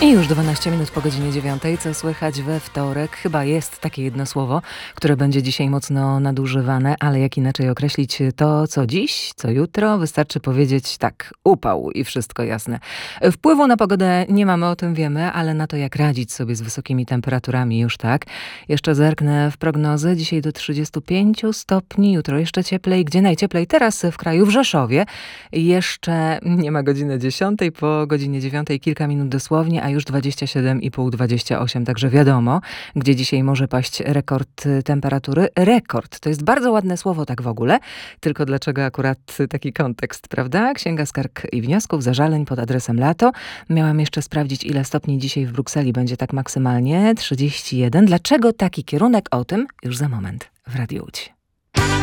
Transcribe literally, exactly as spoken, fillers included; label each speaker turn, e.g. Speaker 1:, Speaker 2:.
Speaker 1: I już dwanaście minut po godzinie dziewiątej, co słychać we wtorek. Chyba jest takie jedno słowo, które będzie dzisiaj mocno nadużywane, ale jak inaczej określić to, co dziś, co jutro? Wystarczy powiedzieć tak, upał i wszystko jasne. Wpływu na pogodę nie mamy, o tym wiemy, ale na to, jak radzić sobie z wysokimi temperaturami, już tak. Jeszcze zerknę w prognozy. Dzisiaj do trzydziestu pięciu stopni, jutro jeszcze cieplej. Gdzie najcieplej? Teraz w kraju, w Rzeszowie. Jeszcze nie ma godziny dziesiątej, po godzinie dziewiątej kilka minut dosłownie, a już dwadzieścia siedem i pół, dwadzieścia osiem, także wiadomo, gdzie dzisiaj może paść rekord temperatury. Rekord, to jest bardzo ładne słowo tak w ogóle, tylko dlaczego akurat taki kontekst, prawda? Księga Skarg i Wniosków, zażaleń pod adresem lato. Miałam jeszcze sprawdzić, ile stopni dzisiaj w Brukseli będzie tak maksymalnie. trzydzieści jeden. Dlaczego taki kierunek? O tym już za moment w Radiu Łódź.